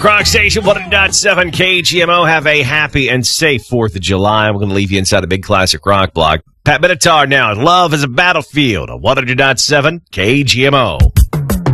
Croc Station 100.7 KGMO. Have a happy and safe 4th of July. We're going to leave you inside a big classic rock block. Pat Benatar now. Love is a Battlefield on 100.7 KGMO.